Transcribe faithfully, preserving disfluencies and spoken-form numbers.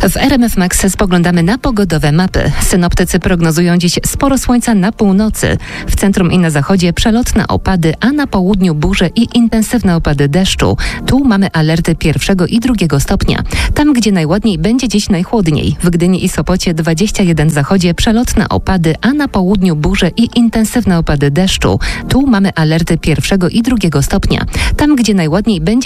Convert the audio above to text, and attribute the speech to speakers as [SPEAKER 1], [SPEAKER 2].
[SPEAKER 1] W R M F Max spoglądamy na pogodowe mapy. Synoptycy prognozują dziś sporo słońca na północy. W centrum i na zachodzie przelotne opady, a na południu burze i intensywne opady deszczu. Tu mamy alerty pierwszego i drugiego stopnia. Tam, gdzie najładniej, będzie dziś najchłodniej. W Gdyni i Sopocie dwadzieścia jeden w zachodzie przelotne opady, a na południu burze i intensywne opady deszczu. Tu mamy alerty pierwszego i drugiego stopnia. Tam, gdzie najładniej, będzie